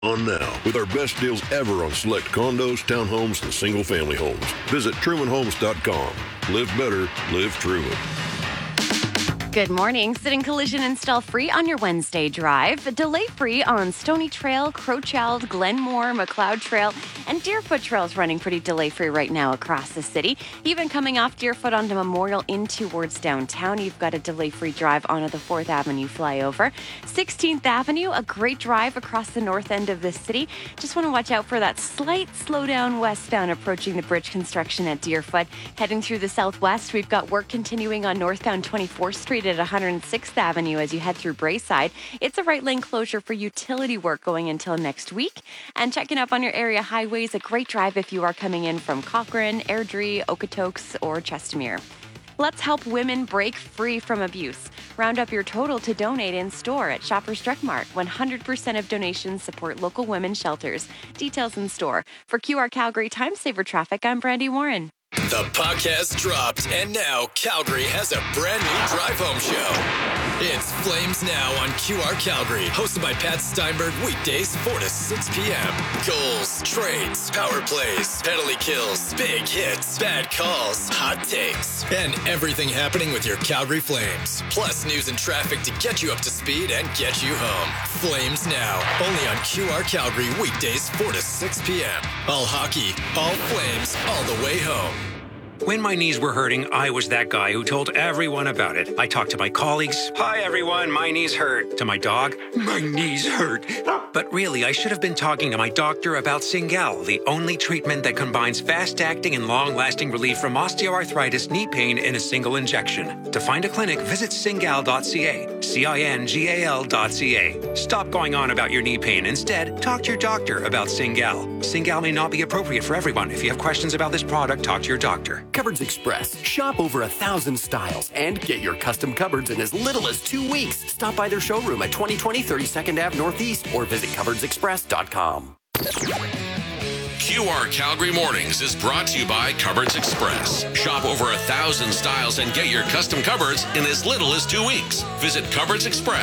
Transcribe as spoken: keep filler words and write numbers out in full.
On now with our best deals ever on select condos, townhomes, and single-family homes. Visit Truman Homes dot com. Live better, live Truman. Good morning. Sitting collision install free on your Wednesday drive. Delay free on Stony Trail, Crowchild, Glenmore, McLeod Trail, and Deerfoot Trails running pretty delay free right now across the city. Even coming off Deerfoot onto Memorial in towards downtown, you've got a delay free drive onto the fourth Avenue flyover. sixteenth Avenue, a great drive across the north end of the city. Just want to watch out for that slight slowdown westbound approaching the bridge construction at Deerfoot. Heading through the southwest, we've got work continuing on northbound twenty-fourth Street at one hundred sixth Avenue as you head through Braeside. It's a right lane closure for utility work going until next week. And checking up on your area highways, a great drive if you are coming in from Cochrane, Airdrie, Okotoks, or Chestermere. Let's help women break free from abuse. Round up your total to donate in store at Shoppers Drug Mart. one hundred percent of donations support local women's shelters. Details in store. For Q R Calgary Time Saver Traffic, I'm Brandy Warren. The podcast dropped, and now Calgary has a brand new drive home show. It's Flames Now on Q R Calgary, hosted by Pat Steinberg, weekdays four to six p.m. Goals, trades, power plays, penalty kills, big hits, bad calls, hot takes, and everything happening with your Calgary Flames. Plus news and traffic to get you up to speed and get you home. Flames Now, only on Q R Calgary, weekdays four to six p.m. All hockey, all Flames, all the way home. When my knees were hurting, I was that guy who told everyone about it. I talked to my colleagues. Hi, everyone. My knees hurt. To my dog. My knees hurt. But really, I should have been talking to my doctor about Cingal, the only treatment that combines fast-acting and long-lasting relief from osteoarthritis knee pain in a single injection. To find a clinic, visit cingal dot c a. C I N G A L dot C A. Stop going on about your knee pain. Instead, talk to your doctor about Cingal. Cingal may not be appropriate for everyone. If you have questions about this product, talk to your doctor. Cupboards Express. Shop over a thousand styles and get your custom cupboards in as little as two weeks. Stop by their showroom at twenty twenty thirty-second Avenue Northeast or visit cupboards express dot com. Q R Calgary Mornings is brought to you by Cupboards Express. Shop over a thousand styles and get your custom cupboards in as little as two weeks. Visit Cupboards Express.